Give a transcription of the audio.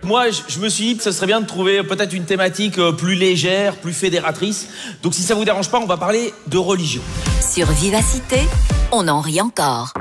moi, je me suis dit que ce serait bien de trouver peut-être une thématique plus légère, plus fédératrice. Donc si ça vous dérange pas, on va parler de religion. Sur Vivacité, on en rit encore.